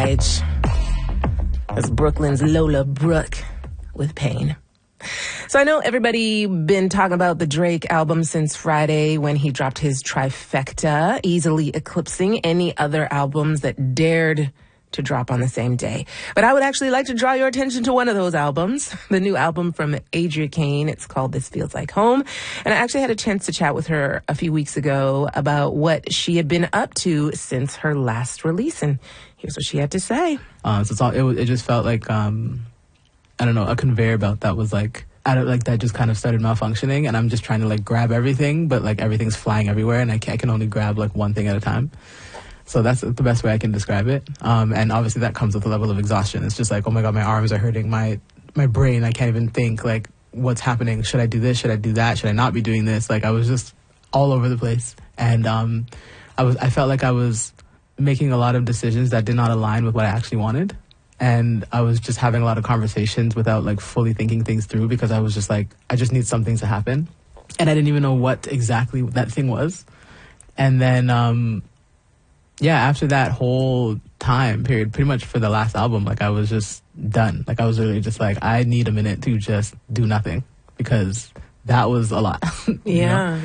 stage. That's Brooklyn's Lola Brooke with Pain. So I know everybody been talking about the Drake album since Friday when he dropped his trifecta, easily eclipsing any other albums that dared to drop on the same day. But I would actually like to draw your attention to one of those albums, the new album from Adria Kane. It's called This Feels Like Home. And I actually had a chance to chat with her a few weeks ago about what she had been up to since her last release. And here's what she had to say. It just felt like, I don't know, a conveyor belt that was like, that just kind of started malfunctioning, and I'm just trying to like grab everything, but like everything's flying everywhere, and I can only grab like one thing at a time. So that's the best way I can describe it. And obviously that comes with a level of exhaustion. It's just like, oh my God, my arms are hurting, my brain, I can't even think like what's happening. Should I do this? Should I do that? Should I not be doing this? Like I was just all over the place. And I felt like I was making a lot of decisions that did not align with what I actually wanted. And I was just having a lot of conversations without like fully thinking things through, because I was just like, I just need some things to happen. And I didn't even know what exactly that thing was. And then, after that whole time period, pretty much for the last album, like I was just done. Like I was really just like, I need a minute to just do nothing, because that was a lot. Yeah.